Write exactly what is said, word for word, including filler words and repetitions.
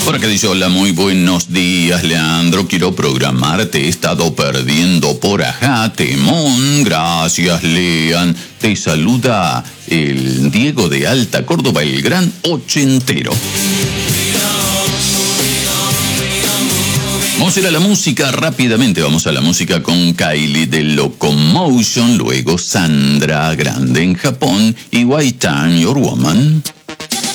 Por acá dice, hola, muy buenos días, Leandro. Quiero programarte, he estado perdiendo por ajá, temón. Gracias, Lean. Te saluda el Diego de Alta Córdoba, el gran ochentero. Vamos a ir a la música rápidamente. Vamos a la música con Kylie de Locomotion, luego Sandra Grande en Japón y White Time Your Woman.